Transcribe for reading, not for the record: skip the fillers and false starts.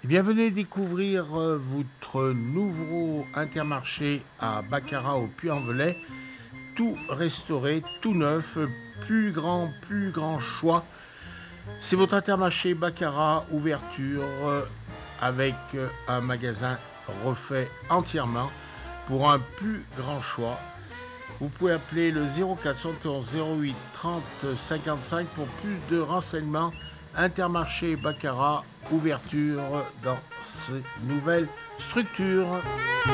Bienvenue découvrir votre nouveau Intermarché à Baccarat au Puy-en-Velay. Tout restauré, tout neuf, plus grand choix. C'est votre Intermarché Baccarat, ouverture avec un magasin refait entièrement pour un plus grand choix. Vous pouvez appeler le 0471 08 30 55 pour plus de renseignements. Intermarché Baccarat, ouverture dans ces nouvelles structures.